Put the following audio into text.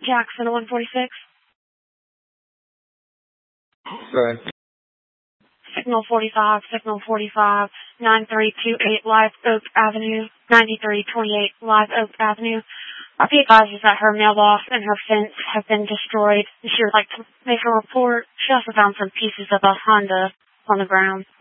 Jackson 146. Go ahead. Signal 45, 9328 Live Oak Avenue, 9328 Live Oak Avenue. Be advised that her mailbox and her fence have been destroyed. She would like to make a report. She also found some pieces of a Honda on the ground.